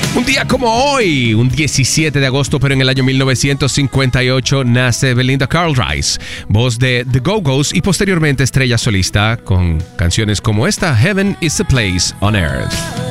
Un día como hoy, un 17 de agosto, pero en el año 1958, nace Belinda Carlisle, voz de The Go-Go's y posteriormente estrella solista con canciones como esta, Heaven is a Place on Earth.